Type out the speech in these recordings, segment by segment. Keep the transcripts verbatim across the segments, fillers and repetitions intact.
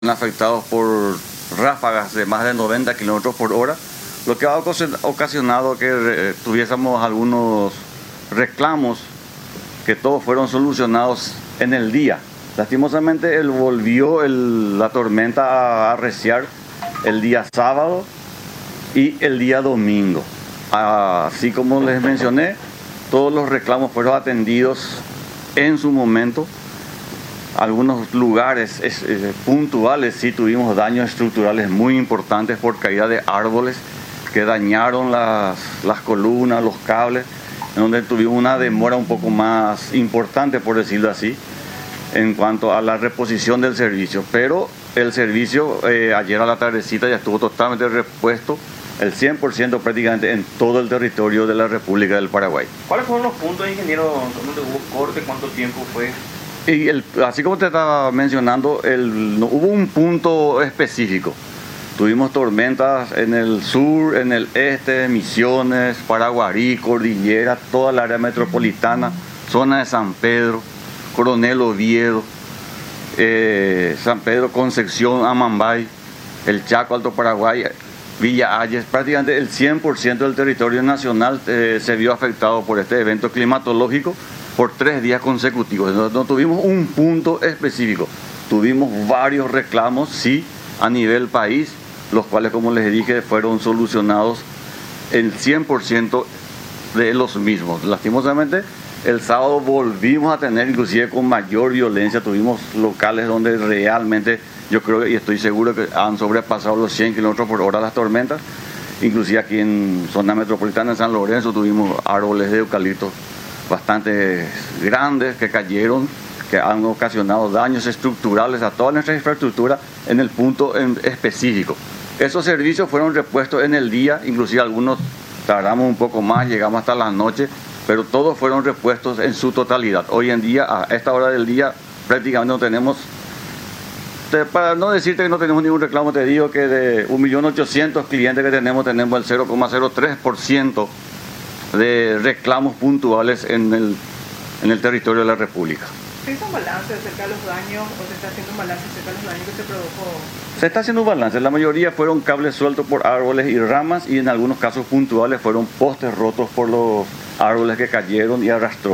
afectados por ráfagas de más de noventa kilómetros por hora, lo que ha ocasionado que eh, tuviésemos algunos reclamos que todos fueron solucionados en el día. Lastimosamente él volvió el, la tormenta a arreciar el día sábado y el día domingo. Así como les mencioné, todos los reclamos fueron atendidos en su momento. Algunos lugares es, eh, puntuales sí tuvimos daños estructurales muy importantes por caída de árboles que dañaron las, las columnas, los cables, en donde tuvimos una demora un poco más importante, por decirlo así, en cuanto a la reposición del servicio. Pero el servicio eh, ayer a la tardecita ya estuvo totalmente repuesto, el cien por ciento prácticamente en todo el territorio de la República del Paraguay. ¿Cuáles fueron los puntos, ingeniero, donde hubo corte? ¿Cuánto tiempo fue? Y el, así como te estaba mencionando, el, no, hubo un punto específico. Tuvimos tormentas en el sur, en el este, Misiones, Paraguarí, Cordillera, toda la área metropolitana, zona de San Pedro, Coronel Oviedo, eh, San Pedro, Concepción, Amambay, el Chaco, Alto Paraguay, Villa Ayes. Prácticamente el cien por ciento del territorio nacional eh, se vio afectado por este evento climatológico por tres días consecutivos. No, no tuvimos un punto específico, tuvimos varios reclamos, sí, a nivel país, los cuales, como les dije, fueron solucionados el cien por ciento de los mismos. Lastimosamente, el sábado volvimos a tener, inclusive con mayor violencia, tuvimos locales donde realmente, yo creo y estoy seguro que han sobrepasado los cien kilómetros por hora las tormentas. Inclusive aquí en zona metropolitana, en San Lorenzo, tuvimos árboles de eucalipto bastante grandes que cayeron, que han ocasionado daños estructurales a toda nuestra infraestructura en el punto en específico. Esos servicios fueron repuestos en el día, inclusive algunos tardamos un poco más, llegamos hasta la noche, pero todos fueron repuestos en su totalidad. Hoy en día, a esta hora del día, prácticamente no tenemos, te, para no decirte que no tenemos ningún reclamo, te digo que de un millón ochocientos mil clientes que tenemos, tenemos el cero coma cero tres por ciento de reclamos puntuales en el, en el territorio de la República. ¿Se hizo un balance acerca de los daños o se está haciendo un balance acerca de los daños que se produjo? Se está haciendo un balance. La mayoría fueron cables sueltos por árboles y ramas, y en algunos casos puntuales fueron postes rotos por los árboles que cayeron y arrastró.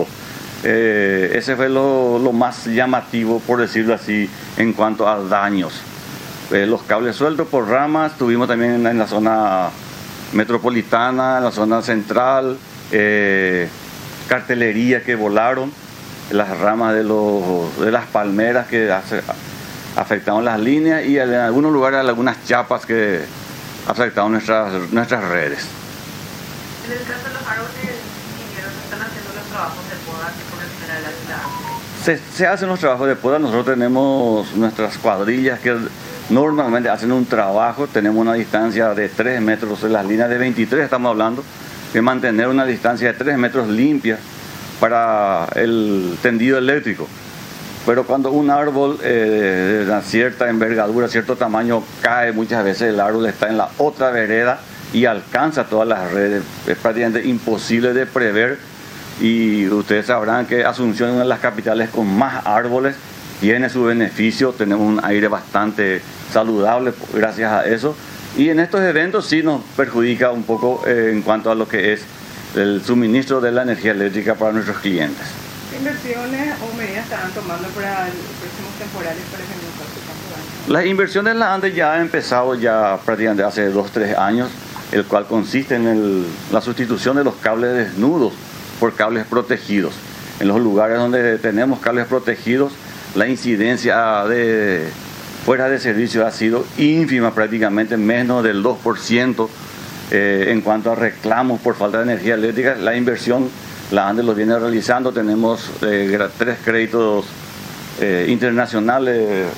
Eh, ese fue lo, lo más llamativo, por decirlo así, en cuanto a daños. Eh, los cables sueltos por ramas tuvimos también en, en la zona metropolitana, en la zona central, eh, cartelería que volaron, las ramas de, los, de las palmeras que hace, afectaron las líneas, y en algunos lugares algunas chapas que afectaron nuestras, nuestras redes. En el caso de los árboles, ingenieros, ¿están haciendo los trabajos de poda que por el general de la ciudad? Se, se hacen los trabajos de poda. Nosotros tenemos nuestras cuadrillas que normalmente hacen un trabajo. Tenemos una distancia de tres metros en las líneas de veintitrés, estamos hablando de mantener una distancia de tres metros limpia para el tendido eléctrico. Pero cuando un árbol eh, de una cierta envergadura, cierto tamaño, cae, muchas veces el árbol está en la otra vereda y alcanza todas las redes. Es prácticamente imposible de prever, y ustedes sabrán que Asunción es una de las capitales con más árboles, tiene su beneficio, tenemos un aire bastante saludable gracias a eso, y en estos eventos sí nos perjudica un poco eh, en cuanto a lo que es el suministro de la energía eléctrica para nuestros clientes. ¿Qué inversiones o medidas estarán tomando para los próximos temporales para que no pase tanto daño? Las inversiones en la ANDE ya han empezado ya prácticamente hace dos, tres años, el cual consiste en el, la sustitución de los cables desnudos por cables protegidos. En los lugares donde tenemos cables protegidos, la incidencia de fuera de servicio ha sido ínfima, prácticamente menos del dos por ciento. Eh, en cuanto a reclamos por falta de energía eléctrica, la inversión, la ANDE lo viene realizando. Tenemos eh, tres créditos eh, internacionales,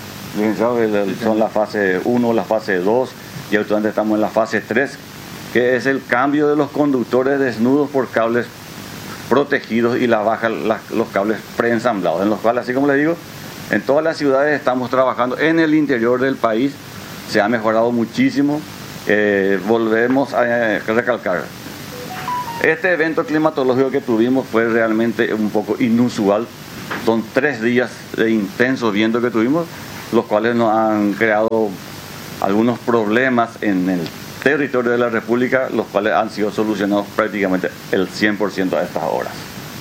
son la fase uno, la fase dos, y actualmente estamos en la fase tres, que es el cambio de los conductores desnudos por cables protegidos y la baja la, los cables preensamblados, en los cuales, así como les digo, en todas las ciudades estamos trabajando. En el interior del país se ha mejorado muchísimo. Eh, volvemos a eh, recalcar, este evento climatológico que tuvimos fue realmente un poco inusual. Son tres días de intenso viento que tuvimos, los cuales nos han creado algunos problemas en el territorio de la República, los cuales han sido solucionados prácticamente el cien por ciento a estas horas.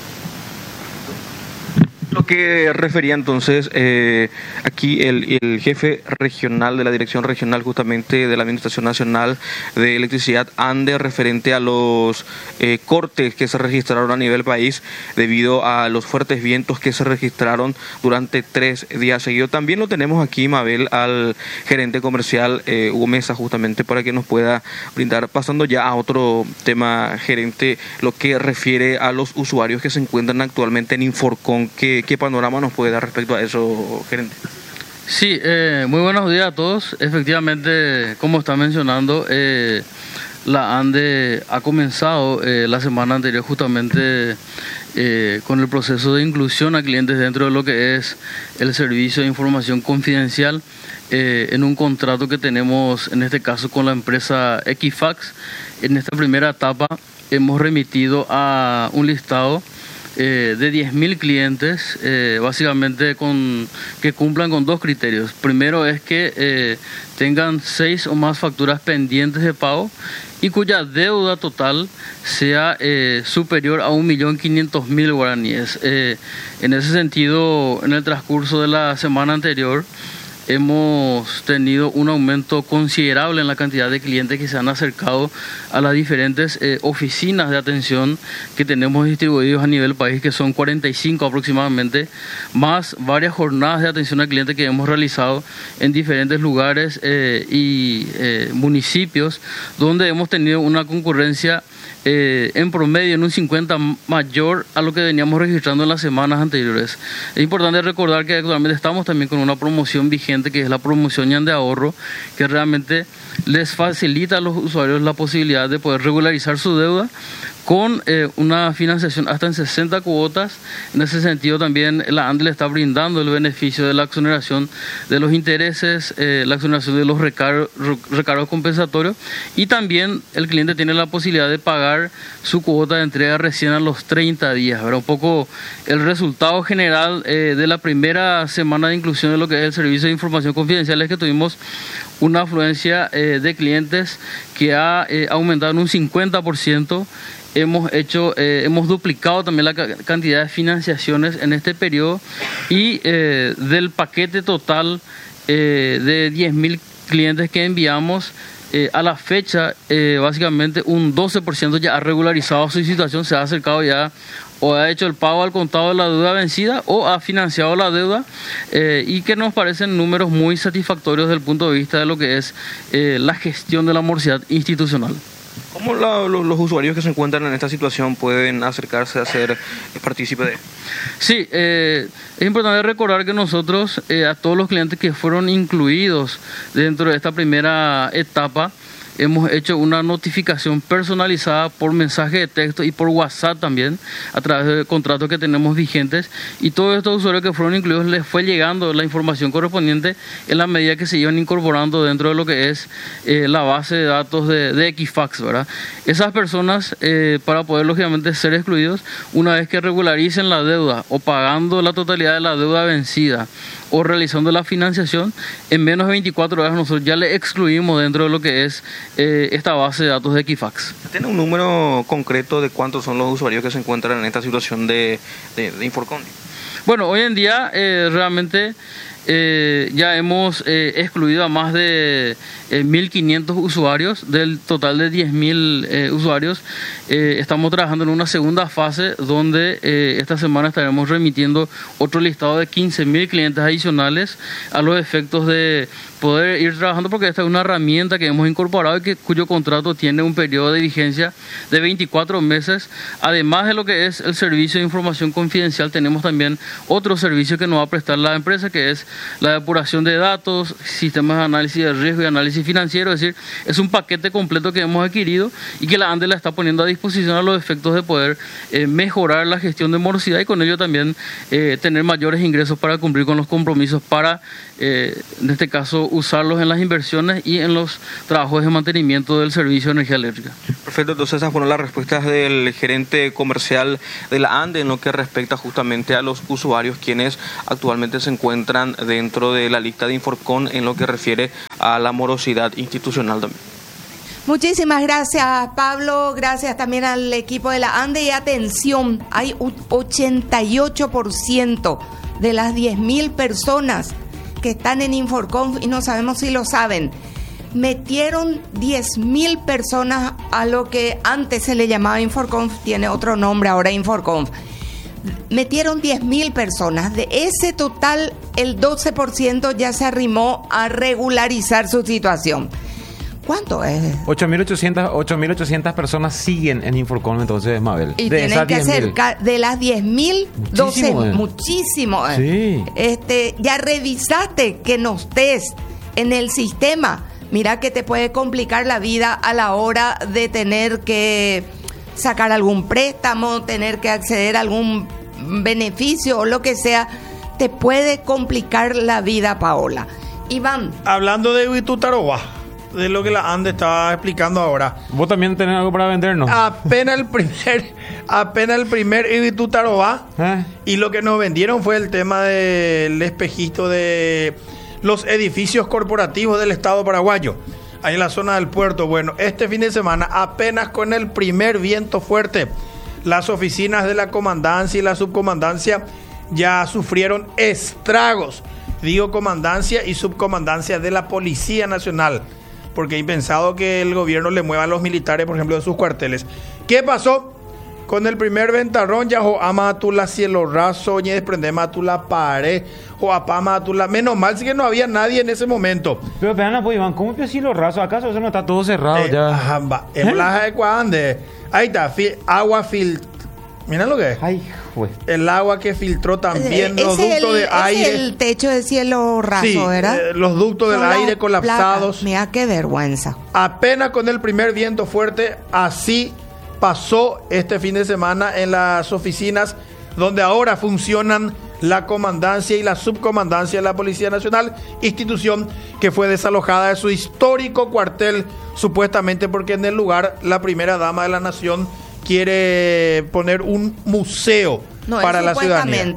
Lo que refería entonces eh, aquí el, el jefe regional de la Dirección Regional justamente de la Administración Nacional de Electricidad, ANDE, referente a los eh, cortes que se registraron a nivel país debido a los fuertes vientos que se registraron durante tres días seguidos. También lo tenemos aquí, Mabel, al gerente comercial eh, Hugo Mesa, justamente para que nos pueda brindar, pasando ya a otro tema, gerente, lo que refiere a los usuarios que se encuentran actualmente en Inforcon. ¿Qué, qué panorama nos puede dar respecto a eso, gerente? Sí, eh, muy buenos días a todos. Efectivamente, como está mencionando, eh, la ANDE ha comenzado eh, la semana anterior justamente eh, con el proceso de inclusión a clientes dentro de lo que es el servicio de información confidencial eh, en un contrato que tenemos, en este caso con la empresa Equifax. En esta primera etapa hemos remitido a un listado Eh, de diez mil clientes, eh, básicamente con, que cumplan con dos criterios. Primero es que eh, tengan seis o más facturas pendientes de pago y cuya deuda total sea eh, superior a un millón quinientos mil guaraníes. Eh, en ese sentido, en el transcurso de la semana anterior, hemos tenido un aumento considerable en la cantidad de clientes que se han acercado a las diferentes eh, oficinas de atención que tenemos distribuidos a nivel país, que son cuarenta y cinco aproximadamente, más varias jornadas de atención al cliente que hemos realizado en diferentes lugares eh, y eh, municipios, donde hemos tenido una concurrencia Eh, en promedio en un cincuenta mayor a lo que veníamos registrando en las semanas anteriores. Es importante recordar que actualmente estamos también con una promoción vigente, que es la promoción Ñan de ahorro, que realmente les facilita a los usuarios la posibilidad de poder regularizar su deuda con eh, una financiación hasta en sesenta cuotas. En ese sentido también la ANDE le está brindando el beneficio de la exoneración de los intereses, eh, la exoneración de los recargos, recargos compensatorios, y también el cliente tiene la posibilidad de pagar su cuota de entrega recién a los treinta días. ¿verdad? Un poco el resultado general eh, de la primera semana de inclusión de lo que es el servicio de información confidencial es que tuvimos una afluencia eh, de clientes que ha eh, aumentado en un cincuenta por ciento. Hemos hecho, eh, hemos duplicado también la cantidad de financiaciones en este periodo, y eh, del paquete total eh, de diez mil clientes que enviamos, eh, a la fecha eh, básicamente un doce por ciento ya ha regularizado su situación, se ha acercado ya o ha hecho el pago al contado de la deuda vencida o ha financiado la deuda, eh, y que nos parecen números muy satisfactorios desde el punto de vista de lo que es eh, la gestión de la morosidad institucional. ¿Cómo la, los, los usuarios que se encuentran en esta situación pueden acercarse a ser partícipe de? Sí, eh, es importante recordar que nosotros, eh, a todos los clientes que fueron incluidos dentro de esta primera etapa, hemos hecho una notificación personalizada por mensaje de texto y por WhatsApp también, a través de contratos que tenemos vigentes, y todos estos usuarios que fueron incluidos les fue llegando la información correspondiente en la medida que se iban incorporando dentro de lo que es eh, la base de datos de, de Equifax, ¿verdad? Esas personas, eh, para poder lógicamente ser excluidos, una vez que regularicen la deuda o pagando la totalidad de la deuda vencida o realizando la financiación, en menos de veinticuatro horas nosotros ya le excluimos dentro de lo que es eh, esta base de datos de Equifax. ¿Tiene un número concreto de cuántos son los usuarios que se encuentran en esta situación de, de, de Inforcon? Bueno, hoy en día eh, realmente eh, ya hemos eh, excluido a más de eh, mil quinientos usuarios del total de diez mil eh, usuarios. Eh, estamos trabajando en una segunda fase donde eh, esta semana estaremos remitiendo otro listado de quince mil clientes adicionales a los efectos de poder ir trabajando, porque esta es una herramienta que hemos incorporado y que, cuyo contrato tiene un periodo de vigencia de veinticuatro meses. Además de lo que es el servicio de información confidencial, tenemos también otro servicio que nos va a prestar la empresa, que es la depuración de datos, sistemas de análisis de riesgo y análisis financiero. Es decir, es un paquete completo que hemos adquirido y que la ANDE la está poniendo a disposición a los efectos de poder eh, mejorar la gestión de morosidad, y con ello también eh, tener mayores ingresos para cumplir con los compromisos para eh, en este caso, usarlos en las inversiones y en los trabajos de mantenimiento del servicio de energía eléctrica. Perfecto, entonces esas fueron las respuestas del gerente comercial de la ANDE en lo que respecta justamente a los usuarios quienes actualmente se encuentran dentro de la lista de Inforcon en lo que refiere a la morosidad institucional también. Muchísimas gracias, Pablo. Gracias también al equipo de la ANDE. Y atención, hay un ochenta y ocho por ciento de las diez mil personas que están en Inforconf, y no sabemos si lo saben, metieron diez mil personas a lo que antes se le llamaba Inforconf, tiene otro nombre ahora Inforconf. Metieron diez mil personas. De ese total, el doce por ciento ya se arrimó a regularizar su situación. ¿Cuánto es? ocho mil ochocientas personas siguen en Inforcon, entonces, Mabel. Y de tienen que hacer de las diez mil, doce, eh. muchísimo. Eh. Sí. Este, ya revisaste que no estés en el sistema. Mira que te puede complicar la vida a la hora de tener que sacar algún préstamo, tener que acceder a algún beneficio o lo que sea. Te puede complicar la vida, Paola. Iván. Hablando de Huitutaroa, de lo que la ANDE estaba explicando ahora. ¿Vos también tenés algo para vendernos? Apenas el primer, apenas el primer Ibitutaroa, ¿Eh? Y lo que nos vendieron fue el tema del espejito de los edificios corporativos del Estado paraguayo, ahí en la zona del puerto. Bueno, este fin de semana, apenas con el primer viento fuerte, las oficinas de la comandancia y la subcomandancia ya sufrieron estragos. Digo comandancia y subcomandancia de la Policía Nacional, porque he pensado que el gobierno le mueva a los militares, por ejemplo, de sus cuarteles. ¿Qué pasó? Con el primer ventarrón, ya ama tu la cielo raso, y desprendema tu la pared, o apama tu la. Menos mal, sí que no había nadie en ese momento. Pero vean, pues, Iván, ¿cómo que cielo raso? ¿Acaso eso no está todo cerrado eh, ya? Ajá, va. ¿Eh? En la de Cuande. Ahí está, fi, agua filtrada. Mira lo que es. Ay, güey. El agua que filtró también, eh, los ductos el, de aire. Es el techo de cielo raso, sí, ¿verdad? Eh, los ductos del aire colapsados. Placas. Mira qué vergüenza. Apenas con el primer viento fuerte, así pasó este fin de semana en las oficinas donde ahora funcionan la comandancia y la subcomandancia de la Policía Nacional, institución que fue desalojada de su histórico cuartel, supuestamente porque en el lugar la primera dama de la nación quiere poner un museo no, para la ciudadanía.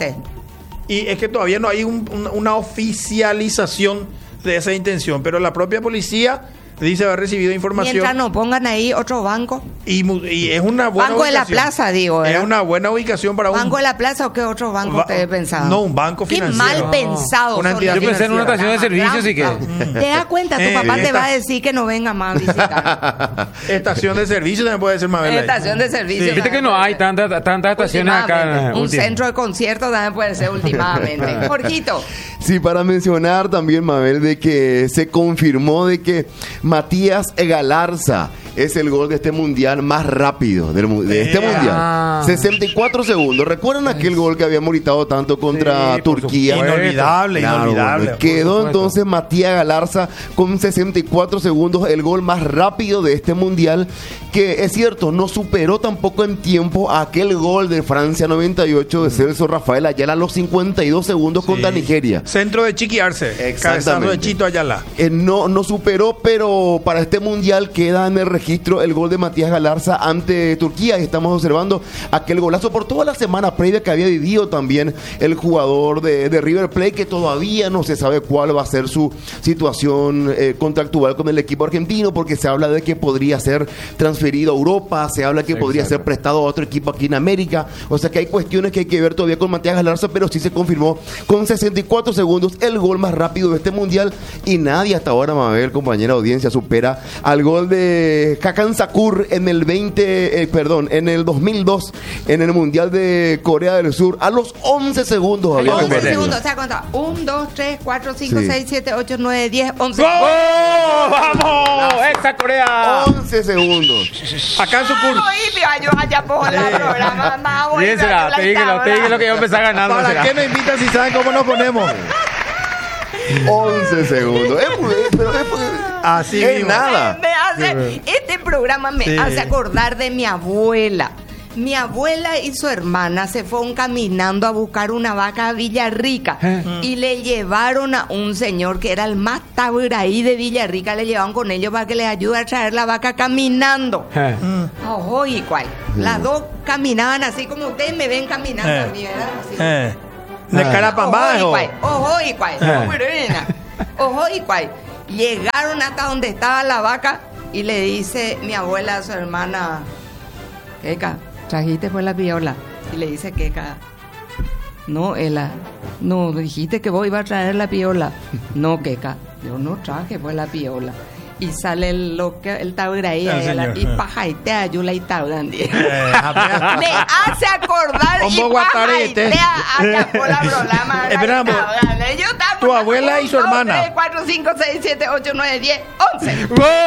Y es que todavía no hay un, un, una oficialización de esa intención, pero la propia policía dice haber recibido información. Mientras no pongan ahí otro banco. Y, y es una buena Banco ubicación. de la Plaza, digo. ¿verdad? Es una buena ubicación para ¿Banco un... ¿Banco de la Plaza o qué otro banco va, ustedes pensaban? No, un banco financiero. Qué mal no. pensado. Una entidad Yo pensé en una estación de servicios y que... Te das cuenta, tu Eh, papá te esta- va a decir que no venga más a visitar. Estación de servicio también puede ser más bella. Estación de servicio. Sí. Viste que no hay tantas tantas estaciones acá. Últimamente. Un último. centro de conciertos también puede ser últimamente. Jorgito. Sí, para mencionar también, Mabel, de que se confirmó de que Matías Galarza es el gol de este mundial más rápido del, mu- de este Eh, mundial. ah. sesenta y cuatro segundos. ¿Recuerdan aquel gol que habíamos gritado tanto contra Sí, por Turquía? supuesto. Inolvidable, Claro, inolvidable. bueno, quedó por supuesto. entonces Matías Galarza con sesenta y cuatro segundos, el gol más rápido de este mundial, que es cierto, no superó tampoco en tiempo a aquel gol de Francia noventa y ocho de Celso Rafael Ayala a los cincuenta y dos segundos contra Sí. Nigeria. Centro de Chiqui Arce. Exactamente. Cabezazo de Chito Ayala. Eh, no, no superó, pero para este mundial queda en el registro el gol de Matías Galarza ante Turquía, y estamos observando aquel golazo por toda la semana previa que había vivido también el jugador de, de River Plate, que todavía no se sabe cuál va a ser su situación eh, contractual con el equipo argentino, porque se habla de que podría ser transferido a Europa, se habla que podría Exacto. ser prestado a otro equipo aquí en América, o sea que hay cuestiones que hay que ver todavía con Matías Galarza, pero sí se confirmó con sesenta y cuatro segundos el gol más rápido de este mundial, y nadie hasta ahora, Mabel, compañera audiencia, supera al gol de Hakan Sakur en el veinte, eh, perdón, en el dos mil dos, en el mundial de Corea del Sur, a los once segundos había once convertido. segundos, o sea, ¿cuánto? uno, dos, tres, cuatro, cinco, Sí. seis, siete, ocho, nueve, diez, once. ¡Oh! ¡Vamos! ¡Esa Corea! once segundos. Acá en su curso. Bien será, te dije lo, te dije lo que yo empezaba ganando. ¿Para será. qué me invitan si saben cómo nos ponemos? once segundos. Es, muy- pero es, muy- Así es mismo. nada. Me hace, este programa me Sí. hace acordar de mi abuela. Mi abuela y su hermana se fueron caminando a buscar una vaca a Villarrica y le llevaron a un señor que era el más taburaí de Villarrica, le llevaron con ellos para que les ayude a traer la vaca caminando. Ojo, y cuál. Las dos caminaban así como ustedes me ven caminando a mí, ¿verdad? Así. Eh. De cara para abajo. Ojo, y cuál. Ojo, y cuál. Llegaron hasta donde estaba la vaca y le dice mi abuela a su hermana, Queca, trajiste pues la piola. Y le dice Queca, no, Ela, no, dijiste que vos ibas a traer la piola. No, Queca, yo no traje pues la piola. Y sale el loca, el tauraí y pajaitea Yula y tauran. Me hace acordar y pajaitea hasta por la programa. Esperamos. Tu abuela y su hermana. tres, cuatro, cinco, seis, siete, ocho, nueve, diez, once.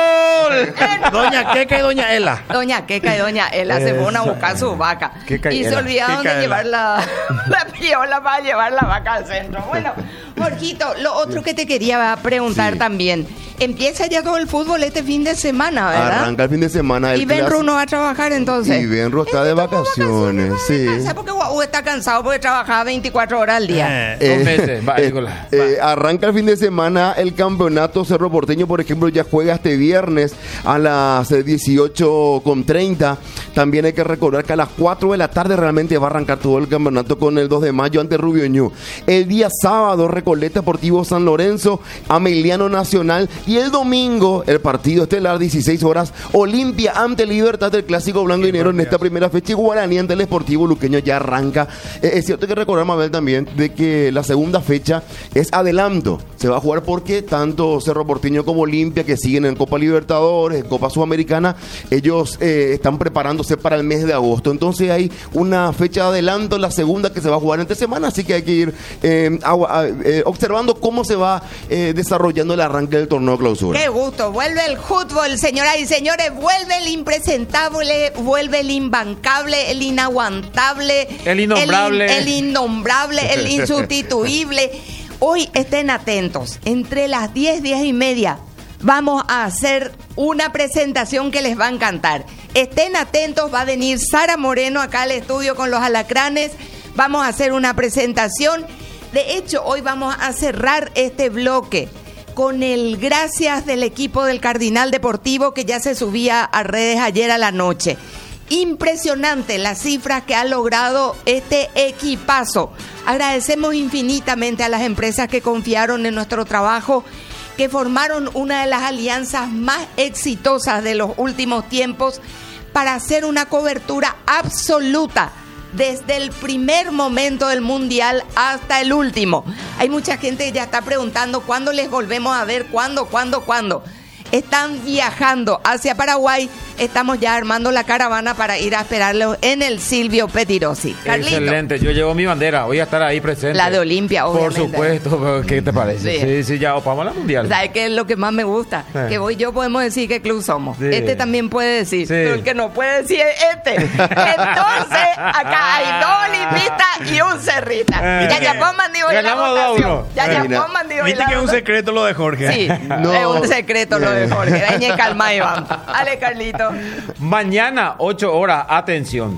¡Gol! Doña Queca y Doña Ela. Doña Queca y Doña Ela se fueron a buscar su vaca. Y se olvidaron de llevar la, la piola para llevar la vaca al centro. Bueno, Jorgito, lo otro que te quería preguntar también. Empieza ya todo el fútbol este fin de semana, ¿verdad? Arranca el fin de semana. Y Benro no va a trabajar entonces. Y Benro está de vacaciones, sí. ¿Sabes por qué Guau está cansado? Porque trabajaba veinticuatro horas al día. Eh, Dos meses, va, eh, eh, arranca el fin de semana el campeonato Cerro Porteño, por ejemplo, ya juega este viernes a las dieciocho con treinta. También hay que recordar que a las cuatro de la tarde realmente va a arrancar todo el campeonato con el dos de mayo ante Rubio Ñu. El día sábado, Recoleta Deportivo San Lorenzo, Ameliano Nacional. Y el domingo, el partido estelar, dieciséis horas, Olimpia ante Libertad del Clásico Blanco y Negro en esta primera fecha. Y Guaraní ante el Sportivo Luqueño ya arranca. Eh, es cierto que recordar, Mabel, también de que la segunda fecha es adelanto. Se va a jugar porque tanto Cerro Porteño como Olimpia, que siguen en Copa Libertadores, en Copa Sudamericana, ellos eh, están preparándose para el mes de agosto. Entonces hay una fecha de adelanto, la segunda que se va a jugar entre semana, así que hay que ir eh, a, a, eh, observando cómo se va eh, desarrollando el arranque del torneo clausura. Qué gusto, vuelve el fútbol, señoras y señores, vuelve el impresentable, vuelve el imbancable, el inaguantable, el innombrable, el, in, el innombrable, el insustituible. Hoy estén atentos, entre las diez, diez y media vamos a hacer una presentación que les va a encantar. Estén atentos, va a venir Sara Moreno acá al estudio con los alacranes, vamos a hacer una presentación. De hecho, hoy vamos a cerrar este bloque con el gracias del equipo del Cardinal Deportivo que ya se subía a redes ayer a la noche. Impresionante las cifras que ha logrado este equipazo. Agradecemos infinitamente a las empresas que confiaron en nuestro trabajo, que formaron una de las alianzas más exitosas de los últimos tiempos para hacer una cobertura absoluta desde el primer momento del Mundial hasta el último. Hay mucha gente que ya está preguntando cuándo les volvemos a ver, cuándo, cuándo, cuándo. Están viajando hacia Paraguay. Estamos ya armando la caravana para ir a esperarlos en el Silvio Petirosi. Carlito. Excelente, yo llevo mi bandera, voy a estar ahí presente. La de Olimpia, obviamente. Por supuesto, ¿qué te parece? Sí, sí, sí ya opamos la mundial. ¿Sabes qué es lo que más me gusta? Eh. Que voy yo podemos decir qué club somos. Sí. Este también puede decir, sí. Pero el que no puede decir es este. Entonces, acá hay dos olimpistas y un cerrita. Eh. Ya ya pongan digo en la votación. Ya ya pongan digo. Viste que es un secreto lo de Jorge. Sí, no. Es un secreto lo de Jorge. Dañe calma y vamos. Ale, Carlito. Mañana, ocho horas, atención.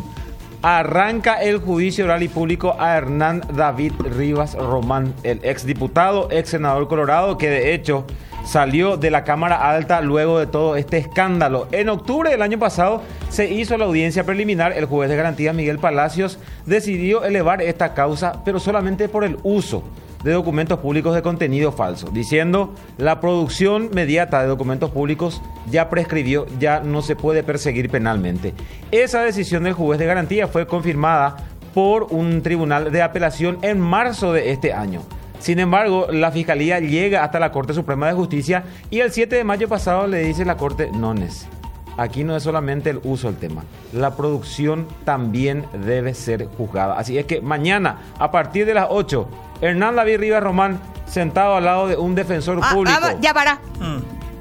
Arranca el juicio oral y público a Hernán David Rivas Román, el exdiputado, ex senador colorado, que de hecho salió de la Cámara Alta luego de todo este escándalo. En octubre del año pasado se hizo la audiencia preliminar. El juez de garantía Miguel Palacios decidió elevar esta causa, pero solamente por el uso de documentos públicos de contenido falso, diciendo la producción mediata de documentos públicos ya prescribió, ya no se puede perseguir penalmente. Esa decisión del juez de garantía fue confirmada por un tribunal de apelación en marzo de este año. Sin embargo, la Fiscalía llega hasta la Corte Suprema de Justicia y el siete de mayo pasado le dice la Corte, no es. Aquí no es solamente el uso del tema, la producción también debe ser juzgada. Así es que mañana, a partir de las ocho, Hernán David Rivas Román, sentado al lado de un defensor ah, público. Ah, ya para. Mm.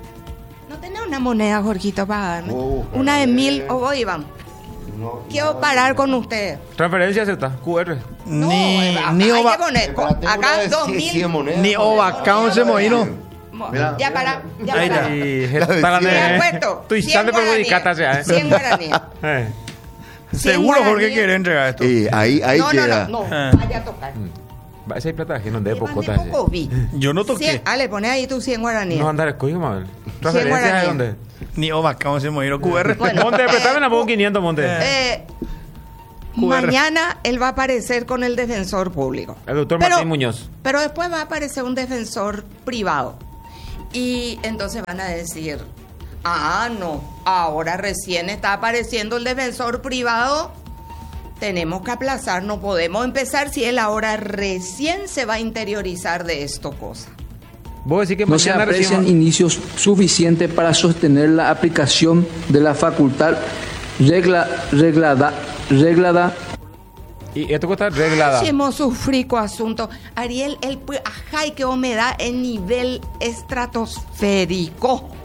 ¿No tenés una moneda, Jorgito, para darme? Oh, una de mil, o oh, Iván. No, Quiero no, parar no. con usted. Transferencia acepta, Q R. No, ni acá, ni hay oba, que poner, acá dos mil. Ni Ovacao se moino. Mira, ya para, ya ahí para. Ahí está. De acuerdo. Tu instante perjudicata ya, ¿eh? cien guaraníes. Seguro Jorge quiere entregar esto. Y ahí, ahí no, queda. no, no, Ah. no, vaya a tocar. Va a ser plata que no de Llévame pocota. poco vi. Yo no toqué. Cien- Ale, pone ahí tu cien guaraníes. No andar escogido, Mabel. Sí, ¿Referencias de guaraní. dónde? Ni Ovaca, vamos a morir. Q R. Bueno. Monte, préstame la Eh, pongo quinientos, Monte. Eh, Q R. mañana él va a aparecer con el defensor público. El doctor Pero- Martín Muñoz. Pero después va a aparecer un defensor privado. Y entonces van a decir, ah, no, ahora recién está apareciendo el defensor privado. Tenemos que aplazar, no podemos empezar si él ahora recién se va a interiorizar de esto cosa. Vos decís que No se mañana aprecian recién... indicios suficientes para sostener la aplicación de la facultad regla, reglada, reglada Y esto cuesta reglada. Si hemos sufrido asunto. Ariel, el pu- ajá, y qué humedad en nivel estratosférico.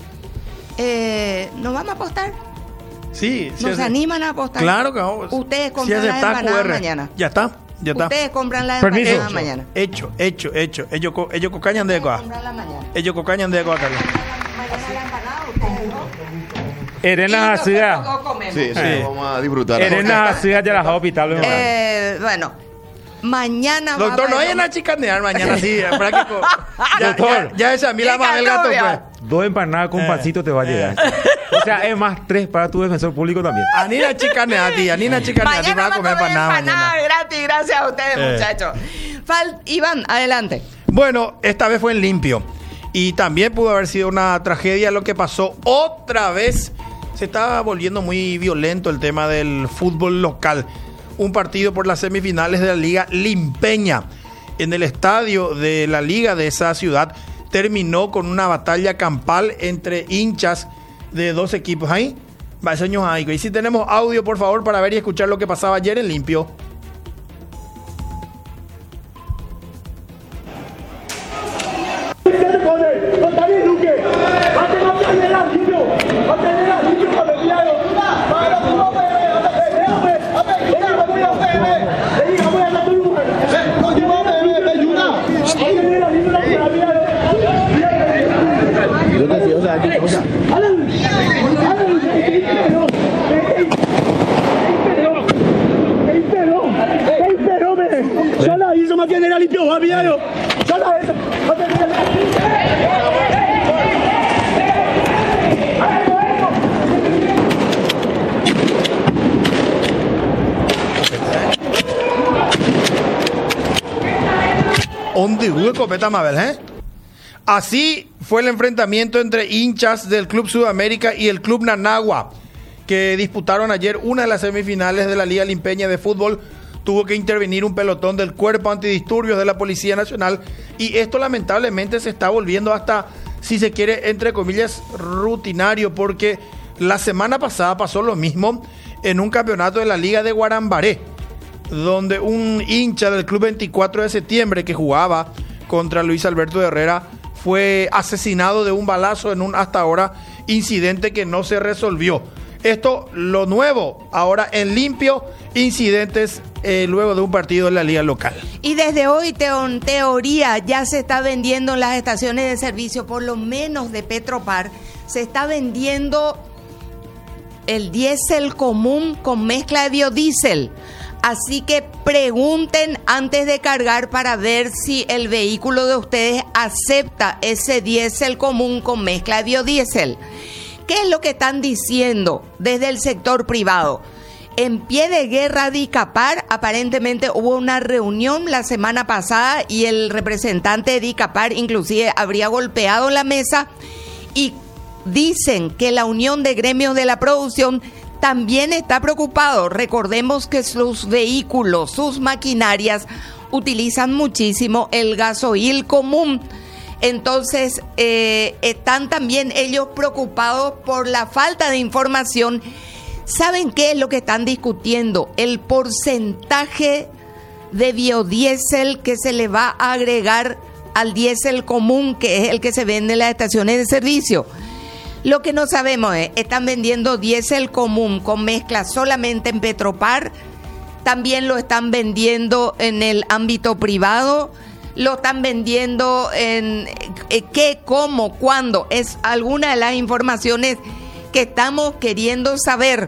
Eh, ¿Nos vamos a apostar? Sí, sí. ¿Nos hace- animan a apostar? Claro que vamos. Ustedes Sí compran la aceptá empanada Q R. mañana. Ya está, ya está. Ustedes compran la Permiso. empanada Hecho, mañana. hecho, hecho, hecho. Ellos co- ellos cocañan de Ustedes coa. compran la mañana. Ellos cocañan de coa, Carlos. Mañana la empanada, ustedes no. Erena Y Hacía. nosotros no comemos. Sí, sí, Eh. vamos a disfrutar. Erena Hacía ya la hospital. Eh, bueno, mañana va Doctor, a no haber- vayan a chicanear mañana, sí. práctico. Ya, Doctor. ya, ya esa a mí la Qué mamá del gato, pues. catovia. Dos empanadas con Eh. pancito te va a llegar. O sea, es más tres para tu defensor público también. Anina chicanea, tía. Anina chicanea, tía. Mañana Va a comer empanada empanada mañana. gratis, gracias a ustedes, Eh. muchachos. Fal- Iván, adelante. Bueno, esta vez fue en limpio. Y también pudo haber sido una tragedia lo que pasó otra vez. Se estaba volviendo muy violento el tema del fútbol local. Un partido por las semifinales de la Liga Limpeña. En el estadio de la liga de esa ciudad terminó con una batalla campal entre hinchas de dos equipos. Ahí, va, señor ahí. Y si tenemos audio, por favor, para ver y escuchar lo que pasaba ayer en limpio. ¿Dónde hubo copeta, Mabel, eh? Así fue el enfrentamiento entre hinchas del Club Sudamérica y el Club Nanagua, que disputaron ayer una de las semifinales de la Liga Limpeña de Fútbol. Tuvo que intervenir un pelotón del Cuerpo Antidisturbios de la Policía Nacional y esto lamentablemente se está volviendo hasta, si se quiere, entre comillas, rutinario, porque la semana pasada pasó lo mismo en un campeonato de la Liga de Guarambaré, donde un hincha del Club veinticuatro de septiembre que jugaba contra Luis Alberto Herrera fue asesinado de un balazo en un hasta ahora incidente que no se resolvió. Esto, lo nuevo, ahora en limpio, incidentes eh, luego de un partido en la liga local. Y desde hoy, teo- en teoría, ya se está vendiendo en las estaciones de servicio, por lo menos de Petropar, se está vendiendo el diésel común con mezcla de biodiesel. Así que pregunten antes de cargar para ver si el vehículo de ustedes acepta ese diésel común con mezcla de biodiesel. ¿Qué es lo que están diciendo desde el sector privado? En pie de guerra de ICAPAR, aparentemente hubo una reunión la semana pasada y el representante de ICAPAR inclusive habría golpeado la mesa y dicen que la Unión de Gremios de la Producción también está preocupado. Recordemos que sus vehículos, sus maquinarias utilizan muchísimo el gasoil común. Entonces, eh, están también ellos preocupados por la falta de información. ¿Saben qué es lo que están discutiendo? El porcentaje de biodiesel que se le va a agregar al diésel común, que es el que se vende en las estaciones de servicio. Lo que no sabemos es, están vendiendo diésel común con mezcla solamente en Petropar, también lo están vendiendo en el ámbito privado, lo están vendiendo en eh, qué, cómo, cuándo. Es alguna de las informaciones que estamos queriendo saber,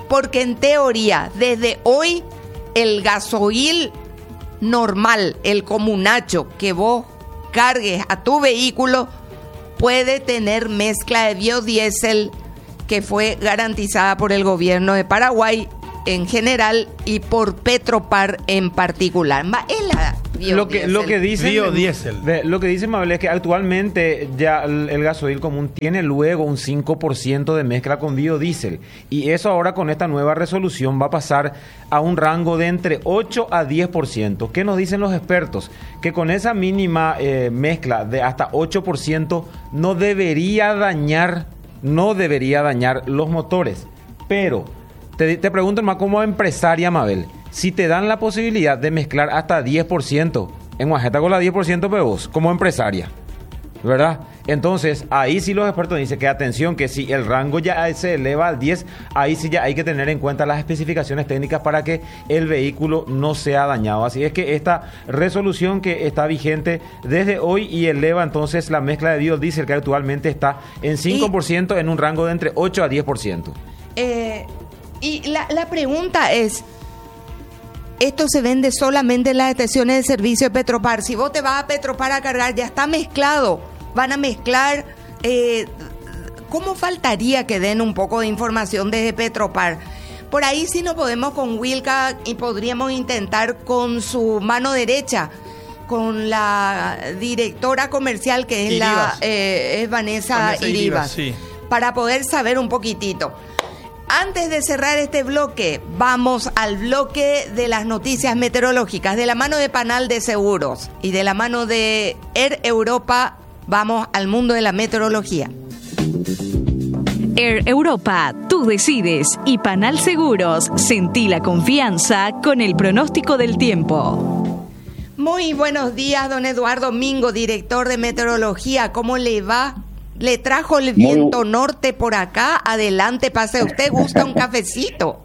porque en teoría, desde hoy, el gasoil normal, el comunacho que vos cargues a tu vehículo, puede tener mezcla de biodiesel que fue garantizada por el gobierno de Paraguay en general y por Petropar en particular. Ma- es la Lo que, lo que dice Biodiesel. Lo que dice Mabel es que actualmente ya el, el gasoil común tiene luego un cinco por ciento de mezcla con biodiesel, y eso ahora con esta nueva resolución va a pasar a un rango de entre ocho a diez por ciento. ¿Qué nos dicen los expertos? Que con esa mínima eh, mezcla de hasta ocho por ciento no debería dañar, no debería dañar los motores. Pero te, te pregunto más como empresaria, Mabel, si te dan la posibilidad de mezclar hasta diez por ciento, en Guajeta con la diez por ciento, pero vos, como empresaria, ¿verdad? Entonces, ahí sí los expertos dicen que atención, que si el rango ya se eleva al diez, ahí sí ya hay que tener en cuenta las especificaciones técnicas para que el vehículo no sea dañado. Así es que esta resolución que está vigente desde hoy y eleva entonces la mezcla de biodiesel que actualmente está en cinco por ciento y, en un rango de entre ocho a diez por ciento. Eh, y la, la pregunta es, esto se vende solamente en las estaciones de servicio de Petropar. Si vos te vas a Petropar a cargar, ya está mezclado. Van a mezclar. Eh, ¿Cómo faltaría que den un poco de información desde Petropar? Por ahí sí nos podemos con Wilca y podríamos intentar con su mano derecha, con la directora comercial que es, la, eh, es Vanessa, Vanessa Iribas, Iribas, sí. para poder saber un poquitito. Antes de cerrar este bloque, vamos al bloque de las noticias meteorológicas. De la mano de Panal de Seguros y de la mano de Air Europa, vamos al mundo de la meteorología. Air Europa, tú decides. Y Panal Seguros, sentí la confianza con el pronóstico del tiempo. Muy buenos días, don Eduardo Mingo, director de meteorología. ¿Cómo le va? Le trajo el viento Muy... norte por acá. Adelante, pase usted. ¿Gusta un cafecito?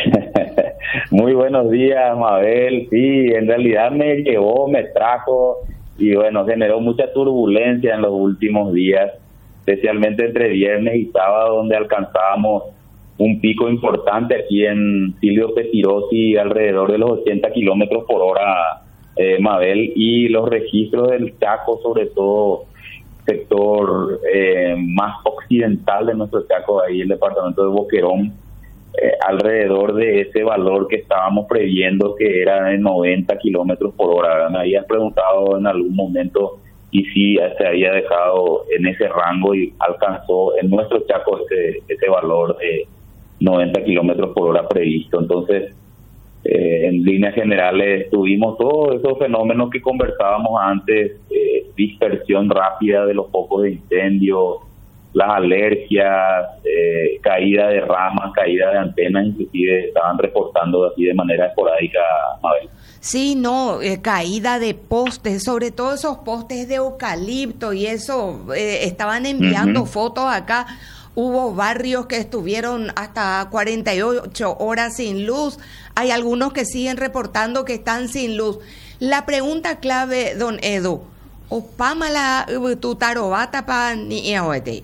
Muy buenos días, Mabel. Sí, en realidad me llevó, me trajo y bueno, generó mucha turbulencia en los últimos días, especialmente entre viernes y sábado, donde alcanzábamos un pico importante aquí en Silvio Petirosi, alrededor de los ochenta kilómetros por hora, eh, Mabel, y los registros del Chaco, sobre todo sector eh, más occidental de nuestro Chaco, ahí el departamento de Boquerón, eh, alrededor de ese valor que estábamos previendo, que era de noventa kilómetros por hora. Me habían preguntado en algún momento y sí se había dejado en ese rango y alcanzó en nuestro Chaco ese, ese valor de noventa kilómetros por hora previsto. Entonces, Eh, en líneas generales tuvimos todos esos fenómenos que conversábamos antes, eh, dispersión rápida de los focos de incendio, las alergias, eh, caída de ramas, caída de antenas, inclusive estaban reportando así de manera esporádica, Mabel. Sí, no, eh, caída de postes, sobre todo esos postes de eucalipto y eso, eh, estaban enviando uh-huh. fotos acá. Hubo barrios que estuvieron hasta cuarenta y ocho horas sin luz. Hay algunos que siguen reportando que están sin luz. La pregunta clave, don Edu, ¿opámala tu tarobata pa ni aoete?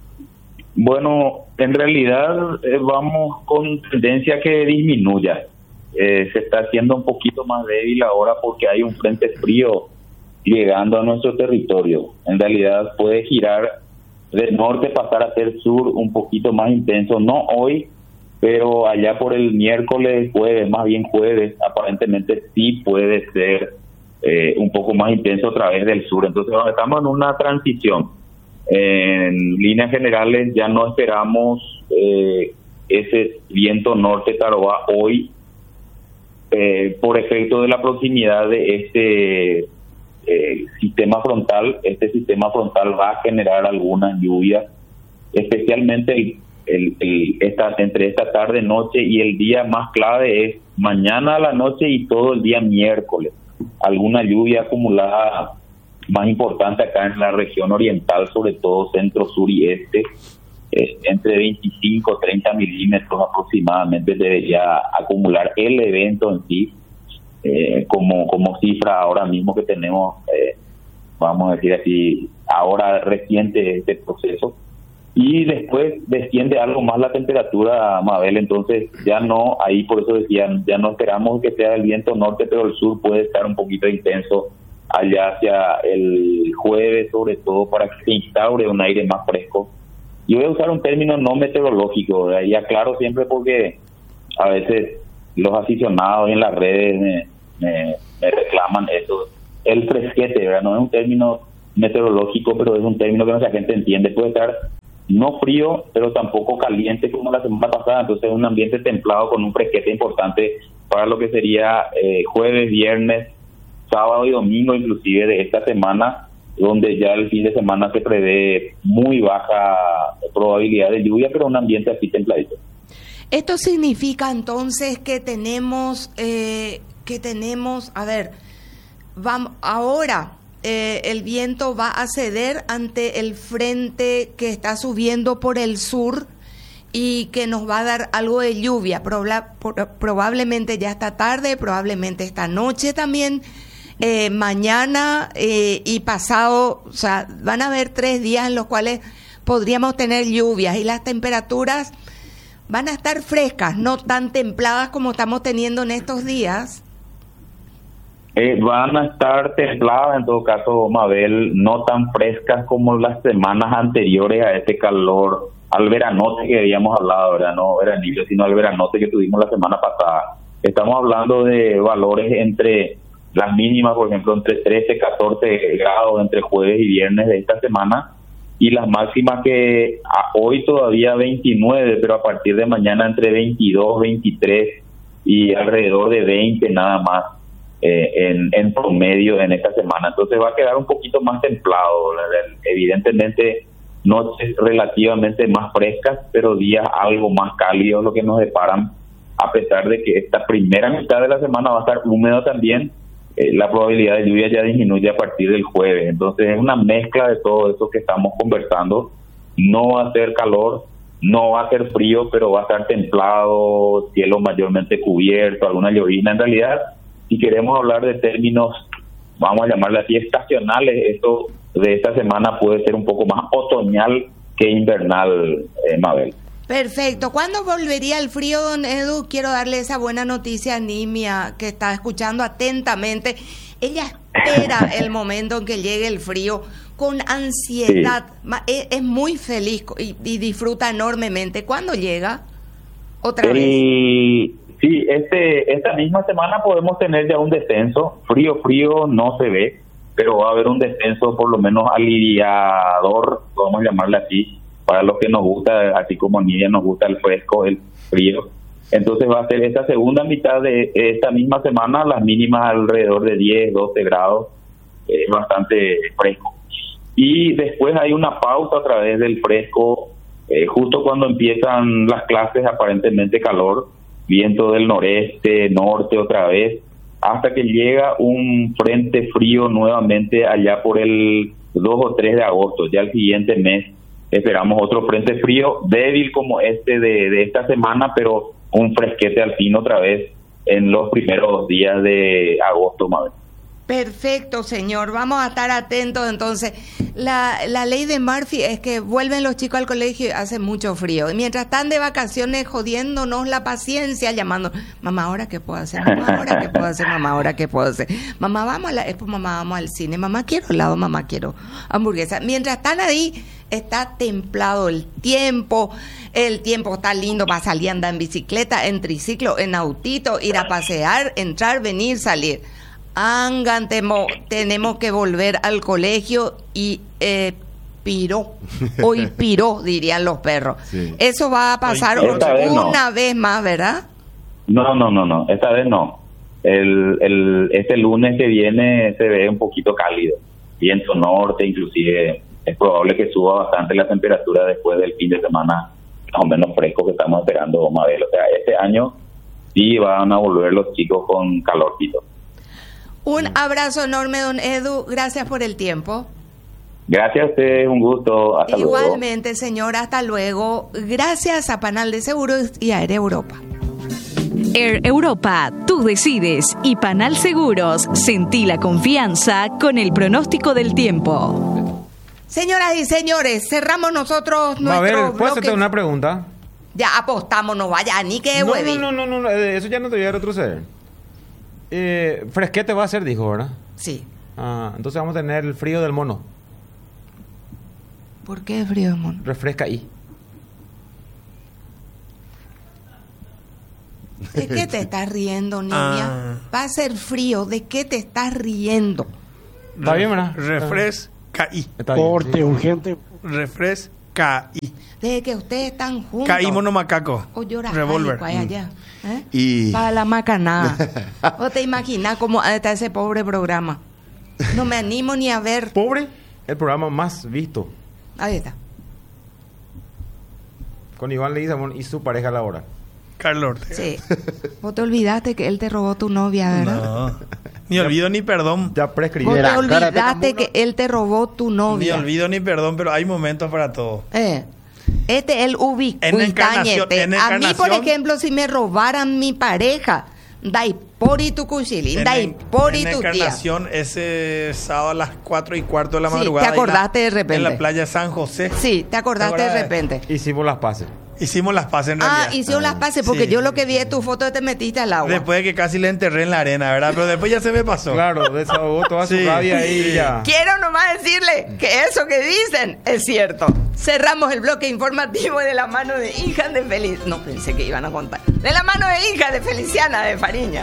Bueno, en realidad eh, vamos con tendencia que disminuya. Eh, se está haciendo un poquito más débil ahora porque hay un frente frío llegando a nuestro territorio. En realidad puede girar de norte, pasar a ser sur un poquito más intenso, no hoy, pero allá por el miércoles, jueves, más bien jueves, aparentemente sí puede ser eh, un poco más intenso a través del sur. Entonces estamos en una transición. En líneas generales ya no esperamos eh, ese viento norte Tarobá hoy, eh, por efecto de la proximidad de este Eh, sistema frontal. Este sistema frontal va a generar algunas lluvias, especialmente el, el, el, esta, entre esta tarde, noche y el día más clave es mañana a la noche y todo el día miércoles. Alguna lluvia acumulada más importante acá en la región oriental, sobre todo centro, sur y este, eh, entre veinticinco a treinta milímetros aproximadamente debería acumular el evento en sí. Eh, como como cifra ahora mismo que tenemos, eh, vamos a decir así, ahora reciente este proceso, y después desciende algo más la temperatura, Mabel, entonces ya no, ahí por eso decían, ya no esperamos que sea el viento norte, pero el sur puede estar un poquito intenso allá hacia el jueves, sobre todo para que se instaure un aire más fresco. Yo voy a usar un término no meteorológico, ¿verdad? Y aclaro siempre porque a veces los aficionados en las redes me, me, me reclaman eso. El fresquete, ¿verdad? No es un término meteorológico, pero es un término que nuestra gente entiende. Puede estar no frío, pero tampoco caliente como la semana pasada, entonces es un ambiente templado con un fresquete importante para lo que sería eh, jueves, viernes, sábado y domingo inclusive de esta semana, donde ya el fin de semana se prevé muy baja probabilidad de lluvia, pero un ambiente así templadito. Esto significa entonces que tenemos, eh, que tenemos, a ver, vamos ahora eh, el viento va a ceder ante el frente que está subiendo por el sur y que nos va a dar algo de lluvia, Proba- probablemente ya esta tarde, probablemente esta noche también. Eh, mañana eh, y pasado, o sea, van a haber tres días en los cuales podríamos tener lluvias y las temperaturas van a estar frescas, no tan templadas como estamos teniendo en estos días. Eh, van a estar templadas, en todo caso, Mabel, no tan frescas como las semanas anteriores a este calor, al veranote que habíamos hablado, ¿verdad? No veranillo, sino al veranote que tuvimos la semana pasada. Estamos hablando de valores entre las mínimas, por ejemplo, entre trece, catorce grados entre jueves y viernes de esta semana, y las máximas que a hoy todavía veintinueve, pero a partir de mañana entre veintidós, veintitrés y alrededor de veinte nada más eh, en, en promedio en esta semana. Entonces va a quedar un poquito más templado, evidentemente noches relativamente más frescas, pero días algo más cálidos lo que nos deparan, a pesar de que esta primera mitad de la semana va a estar húmedo también. Eh, la probabilidad de lluvia ya disminuye a partir del jueves, entonces es una mezcla de todo eso que estamos conversando. No va a ser calor, no va a ser frío, pero va a estar templado, cielo mayormente cubierto, alguna llovizna. En realidad, si queremos hablar de términos, vamos a llamarle así, estacionales, esto de esta semana puede ser un poco más otoñal que invernal, eh, Mabel. Perfecto. ¿Cuándo volvería el frío, don Edu? Quiero darle esa buena noticia a Nimia, que está escuchando atentamente. Ella espera el momento en que llegue el frío con ansiedad. Sí. Es, es muy feliz y, y disfruta enormemente. ¿Cuándo llega? ¿Otra el, vez? Sí, este, esta misma semana podemos tener ya un descenso. Frío, frío no se ve, pero va a haber un descenso por lo menos aliviador, podemos llamarle así, para los que nos gusta, así como a Nidia nos gusta el fresco, el frío. Entonces va a ser esta segunda mitad de esta misma semana, las mínimas alrededor de diez, doce grados, es eh, bastante fresco. Y después hay una pausa a través del fresco, eh, justo cuando empiezan las clases, aparentemente calor, viento del noreste, norte otra vez, hasta que llega un frente frío nuevamente allá por el dos o tres de agosto, ya el siguiente mes. Esperamos otro frente frío, débil como este de, de esta semana, pero un fresquete al fin otra vez en los primeros días de agosto, Mabel. Perfecto, señor. Vamos a estar atentos entonces. La, la ley de Murphy es que vuelven los chicos al colegio y hace mucho frío. Mientras están de vacaciones jodiéndonos la paciencia, llamando, mamá, ¿ahora qué puedo hacer? Mamá, ¿ahora qué puedo hacer? Mamá, ¿ahora qué puedo hacer? Mamá, vamos a la, después mamá, vamos al cine. Mamá, quiero helado, mamá, quiero hamburguesa. Mientras están ahí, está templado el tiempo. El tiempo está lindo para salir a andar en bicicleta, en triciclo, en autito, ir a pasear, entrar, venir, salir. Angan, temo, tenemos que volver al colegio y eh, piró, hoy piró, dirían los perros. Sí. Eso va a pasar otra vez una no. vez más, ¿verdad? No, no, no, no, esta vez no. El, el, este lunes que viene se ve un poquito cálido, viento norte, inclusive es probable que suba bastante la temperatura después del fin de semana, más o menos fresco que estamos esperando, Mabel. O sea, este año sí van a volver los chicos con calorcito. Un abrazo enorme, don Edu. Gracias por el tiempo. Gracias a usted, un gusto. Hasta luego. Igualmente, señor, hasta luego. Gracias a Panal de Seguros y a Air Europa. Air Europa, tú decides. Y Panal Seguros, sentí la confianza con el pronóstico del tiempo. Señoras y señores, cerramos nosotros Va, a ver, nuestro ¿puedo bloque. hacerte una pregunta? Ya apostamos, no vaya, ni que No, huevi. no, no, no, no, eh, eso ya no te voy a retroceder. Eh, fresquete va a ser, dijo, ¿verdad? Sí. Ah, entonces vamos a tener el frío del mono. ¿Por qué frío, mono? Refresca ahí. ¿De qué te estás riendo, niña? Ah. Va a ser frío, ¿de qué te estás riendo? Está bien, ¿verdad? Refresca y. Está bien, Corte sí. urgente. Refresca y. Desde que ustedes están juntos. Caí monomacaco. O llora Revólver. allá, allá. ¿Eh? Y Para la macanada. ¿Vos te imaginas cómo está ese pobre programa? No me animo ni a ver. Pobre, el programa más visto. Ahí está. Con Iván Leguizamón y su pareja Laura. Carlos Ortega. Sí. Vos te olvidaste que él te robó tu novia, ¿verdad? No. Ni olvido ni perdón. Ya Vos prescribió. te olvidaste que él te robó tu Ni novia. olvido ni perdón, pero hay momentos para todo. Eh. Este es el En encarnación, ubicuitañete. en A mí, por encarnación- ejemplo, si me robaran mi pareja, dai pori tu cuchilín, En, dai en, pori en tu tía. Encarnación, ese sábado a las cuatro y cuarto de la Sí, madrugada. te acordaste ahí de repente. En la playa de San José. Sí, te acordaste de ¿Te acordás? repente. Hicimos las paces. Hicimos las paces en realidad. Ah, hicieron las pases, porque Sí. yo lo que vi es tu foto de te metiste al agua. Después de que casi le enterré en la arena, ¿verdad? Pero después ya se me pasó. Claro, desahogó toda su Sí. rabia ahí Sí. ya. Quiero nomás decirle que eso que dicen es cierto. Cerramos el bloque informativo de la mano de hija de Feliz. No pensé que iban a contar. De la mano de hija de Feliciana de Fariña.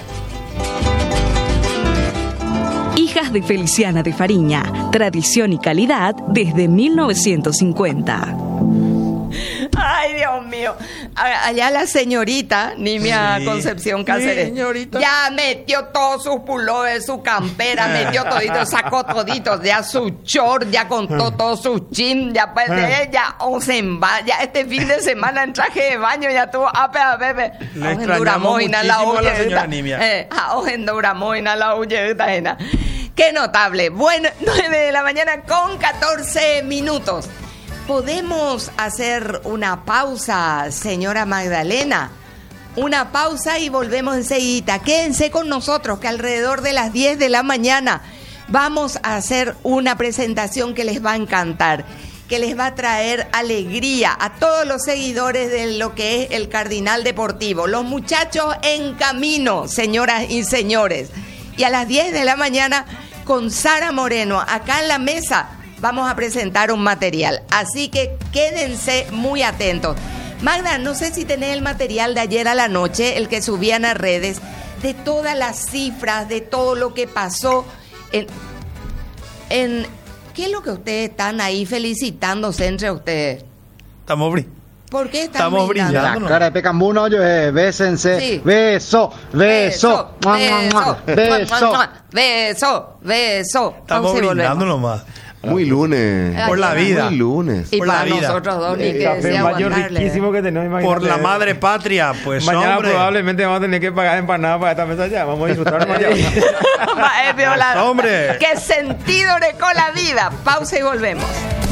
Hijas de Feliciana de Fariña. Tradición y calidad desde mil novecientos cincuenta. Ay, Dios mío. A- Allá la señorita, Nimia Sí. Concepción Cáceres, Señorita. ya metió todos sus pullovers, su campera, metió todito, sacó todito, ya su short, ya contó todo su chin, ya pues de ella, o se emba- ya este fin de semana en traje de baño ya tuvo ape a bebé. Le extrañamos muchísimo a la señora Nimia. Eh, a Ojendouramoina, la uyeta ena. Qué notable. Bueno, nueve de la mañana con catorce minutos. ¿Podemos hacer una pausa, señora Magdalena? Una pausa y volvemos enseguida. Quédense con nosotros que alrededor de las diez de la mañana vamos a hacer una presentación que les va a encantar, que les va a traer alegría a todos los seguidores de lo que es el Cardinal Deportivo. Los muchachos en camino, señoras y señores. Y a las diez de la mañana con Sara Moreno, acá en la mesa, vamos a presentar un material. Así que quédense muy atentos. Magda, no sé si tenés el material de ayer a la noche, el que subían a redes, de todas las cifras, de todo lo que pasó en... en ¿qué es lo que ustedes están ahí felicitándose entre ustedes? Estamos bri- ¿Por qué están Estamos brindando? brindando. La cara de Pecambuno, yo, eh, bésense. Sí. Beso, beso, mua, mua, mua, beso. beso, beso. Estamos Pausa y brindando volvemos. nomás. Muy lunes. Por la vida. Muy lunes. Y Por para la vida. nosotros dos, ni El que café sea mayor aguantarle. riquísimo que tenemos, imagínate. Por la madre patria, pues Mañana hombre. probablemente vamos a tener que pagar empanadas para esta mesa ya. Vamos a disfrutar mañana. Va, es violado. Hombre. ¿Qué sentido le con la vida? Pausa y volvemos.